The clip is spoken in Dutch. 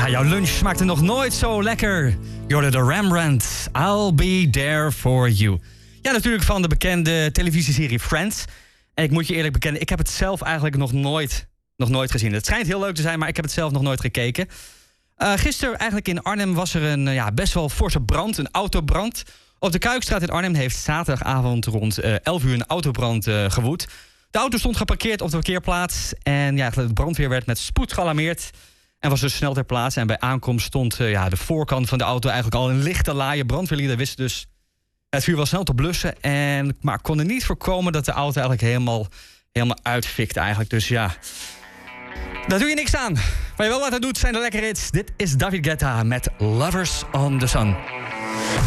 Ja, jouw lunch smaakte nog nooit zo lekker. Je hoorde de Rembrandt, I'll be there for you. Ja, natuurlijk van de bekende televisieserie Friends. En ik moet je eerlijk bekennen, ik heb het zelf eigenlijk nog nooit gezien. Het schijnt heel leuk te zijn, maar ik heb het zelf nog nooit gekeken. Gisteren eigenlijk in Arnhem was er een best wel forse brand, een autobrand. Op de Kuikstraat in Arnhem heeft zaterdagavond rond 11 uur een autobrand gewoed. De auto stond geparkeerd op de parkeerplaats. En ja, de brandweer werd met spoed gealarmeerd. En was dus snel ter plaatse. En bij aankomst stond de voorkant van de auto eigenlijk al in lichte laaien. Brandweerlieden wisten dus het vuur wel snel te blussen. Maar konden niet voorkomen dat de auto eigenlijk helemaal uitfikte eigenlijk. Dus ja, daar doe je niks aan. Waar je wel wat aan doet zijn de lekkere hits. Dit is David Guetta met Lovers on the Sun.